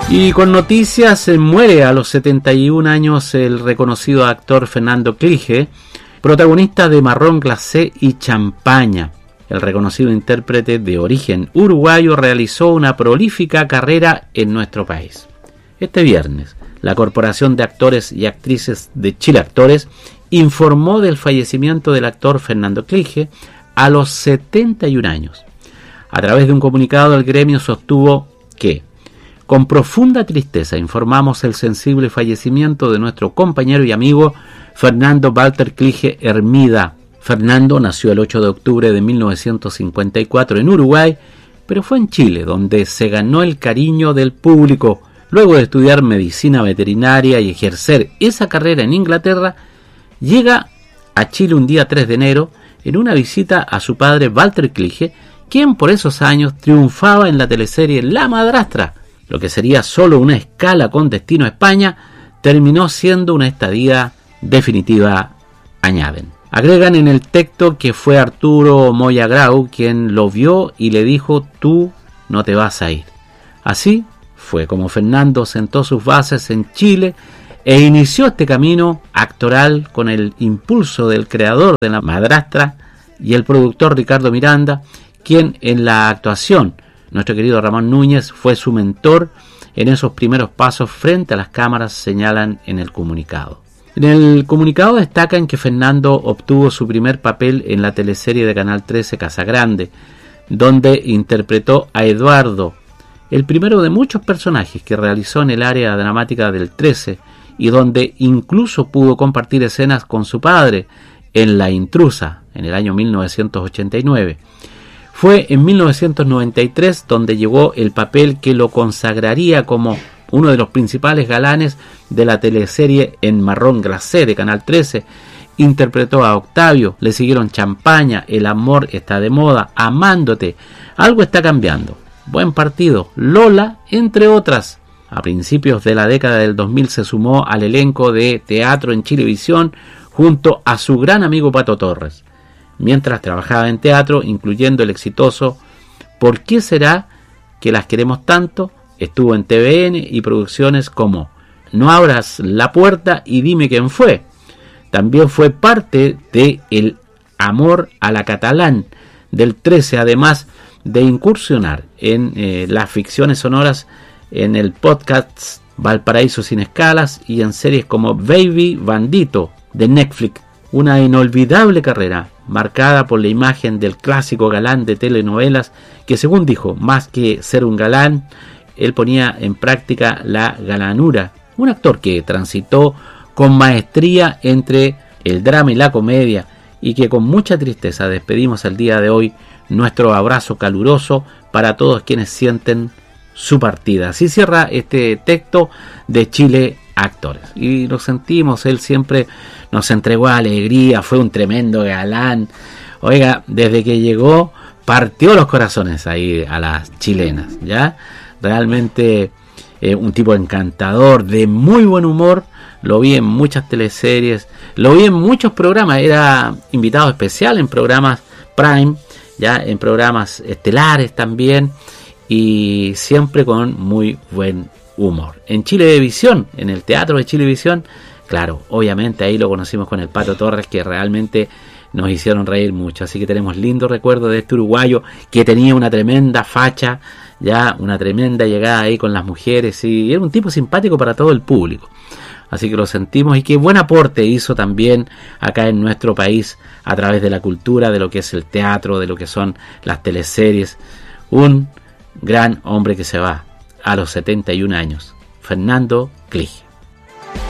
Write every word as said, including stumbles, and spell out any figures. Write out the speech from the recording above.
Y con noticias, se muere a los setenta y un años el reconocido actor Fernando Clige, protagonista de Marrón Glacé y Champaña. El reconocido intérprete de origen uruguayo realizó una prolífica carrera en nuestro país. Este viernes, la Corporación de Actores y Actrices de Chile Actores informó del fallecimiento del actor Fernando Clige a los setenta y un años. A través de un comunicado, el gremio sostuvo que con profunda tristeza informamos el sensible fallecimiento de nuestro compañero y amigo Fernando Walter Clige Hermida. Fernando nació el ocho de octubre de mil novecientos cincuenta y cuatro en Uruguay, pero fue en Chile donde se ganó el cariño del público. Luego de estudiar medicina veterinaria y ejercer esa carrera en Inglaterra, llega a Chile un día tres de enero en una visita a su padre Walter Clige, quien por esos años triunfaba en la teleserie La Madrastra. Lo que sería solo una escala con destino a España, terminó siendo una estadía definitiva, añaden. Agregan en el texto que fue Arturo Moya Grau quien lo vio y le dijo: tú no te vas a ir. Así fue como Fernando sentó sus bases en Chile e inició este camino actoral con el impulso del creador de La Madrastra y el productor Ricardo Miranda, quien en la actuación, nuestro querido Ramón Núñez, fue su mentor en esos primeros pasos frente a las cámaras, señalan en el comunicado. En el comunicado destacan que Fernando obtuvo su primer papel en la teleserie de Canal trece Casagrande, donde interpretó a Eduardo, el primero de muchos personajes que realizó en el área dramática del trece y donde incluso pudo compartir escenas con su padre en La Intrusa, en el año mil novecientos ochenta y nueve. Fue en mil novecientos noventa y tres donde llegó el papel que lo consagraría como uno de los principales galanes de la teleserie En Marrón Glacé de Canal trece. Interpretó a Octavio, le siguieron Champaña, El amor está de moda, Amándote, Algo está cambiando, Buen partido, Lola, entre otras. A principios de la década del dos mil se sumó al elenco de teatro en Chilevisión junto a su gran amigo Pato Torres. Mientras trabajaba en teatro, incluyendo el exitoso ¿Por qué será que las queremos tanto?, estuvo en T V N y producciones como No abras la puerta y dime quién fue. También fue parte de El amor a la catalán del trece, además de incursionar en eh, las ficciones sonoras en el podcast Valparaíso sin escalas y en series como Baby Bandito de Netflix. Una inolvidable carrera marcada por la imagen del clásico galán de telenovelas que, según dijo, más que ser un galán, él ponía en práctica la galanura. Un actor que transitó con maestría entre el drama y la comedia y que con mucha tristeza despedimos el día de hoy. Nuestro abrazo caluroso para todos quienes sienten su partida. Así cierra este texto de Chile Actores. Y lo sentimos, él siempre nos entregó alegría, fue un tremendo galán. Oiga, desde que llegó partió los corazones ahí a las chilenas, ¿ya? Realmente eh, un tipo encantador, de muy buen humor. Lo vi en muchas teleseries, lo vi en muchos programas, era invitado especial en programas Prime, ya en programas estelares también, y siempre con muy buen humor. En Chilevisión, en el teatro de Chilevisión, claro, obviamente ahí lo conocimos con el Pato Torres, que realmente nos hicieron reír mucho. Así que tenemos lindos recuerdos de este uruguayo que tenía una tremenda facha, ya una tremenda llegada ahí con las mujeres, y era un tipo simpático para todo el público. Así que lo sentimos, y qué buen aporte hizo también acá en nuestro país a través de la cultura, de lo que es el teatro, de lo que son las teleseries. Un gran hombre que se va a los setenta y un años, Fernando Clige.